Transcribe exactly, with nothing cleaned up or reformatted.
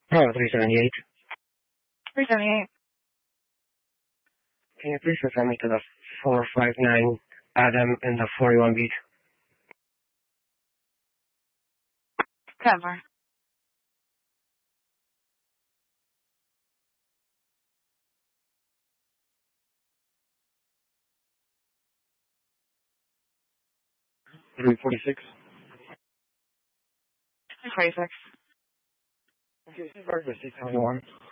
Oh, three seventy-eight. three seventy-eight. Can you please refer me to the four five nine Adam in the forty-one beat? Cover. three forty-six. three forty-six. Okay, this is Barker six seventy-one.